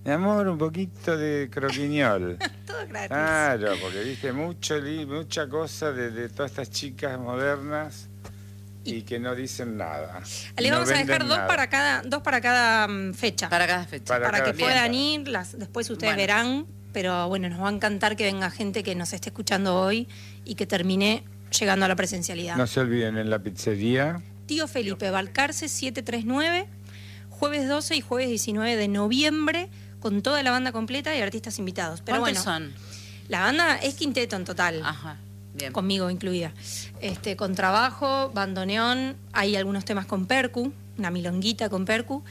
Mi amor, un poquito de croquiñol. Todo gratis. Claro, porque viste mucha cosa de todas estas chicas modernas y que no dicen nada. Le no vamos a dejar venden dos nada. para cada fecha. Para cada fecha. Para Para cada que fecha. puedan ir, después ustedes verán, pero bueno, nos va a encantar que venga gente que nos esté escuchando hoy y que termine llegando a la presencialidad. No se olviden, en la pizzería. Tío Felipe, Balcarce 739, jueves 12 y jueves 19 de noviembre, con toda la banda completa y artistas invitados. Pero ¿Cuántos bueno, son? la banda es quinteto en total. Ajá, bien. Conmigo incluida. Con trabajo, bandoneón, hay algunos temas con percu, una milonguita con percu,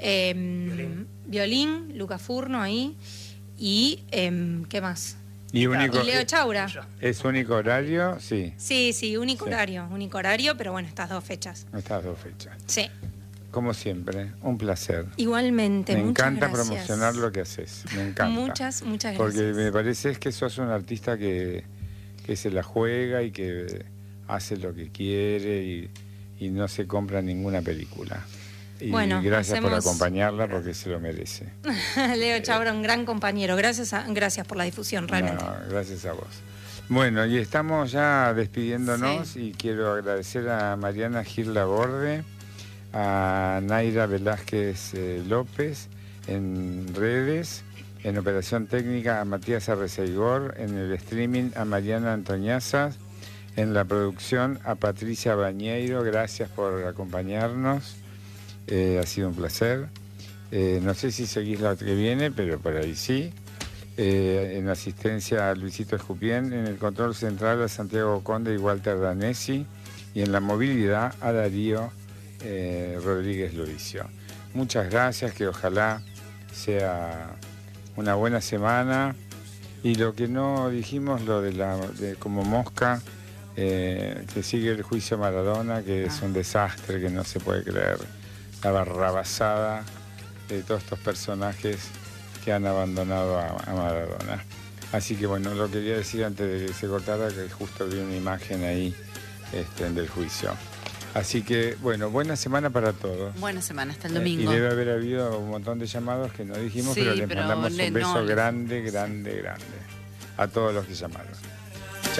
violín, Luca Furno ahí, y ¿qué más? Y único, Y Leo Chaura. ¿Es único horario? Sí, Sí, único horario, pero bueno, estas dos fechas. estas dos fechas. Sí. Como siempre, un placer. Igualmente, Me muchas encanta gracias. promocionar lo que haces, me encanta. Muchas gracias. Porque me parece que sos un artista que se la juega y que hace lo que quiere y no se compra ninguna película. Y bueno, gracias por hacemos... acompañarla porque se lo merece. Leo Chaura, un gran compañero. Gracias por la difusión, realmente. No, gracias a vos. Bueno, y estamos ya despidiéndonos y quiero agradecer a Mariana Gil Laborde, a Naira Velázquez López en redes, en operación técnica a Matías Arreceigor, en el streaming a Mariana Antoñazas, en la producción a Patricia Bañeiro. Gracias por acompañarnos, ha sido un placer. No sé si seguís la que viene, pero por ahí sí. En asistencia a Luisito Escupien, en el control central a Santiago Conde y Walter Danesi, y en la movilidad a Darío Rodríguez Lovicio. Muchas gracias, que ojalá sea una buena semana. Y lo que no dijimos, lo de como mosca, que sigue el juicio Maradona, que es un desastre, que no se puede creer, la barrabasada de todos estos personajes que han abandonado a Maradona. Así que bueno, lo quería decir antes de que se cortara, que justo vi una imagen ahí del juicio. Así que, bueno, buena semana para todos. Buena semana, hasta el domingo. Y debe haber habido un montón de llamados que no dijimos, pero les mandamos un beso grande a todos los que llamaron.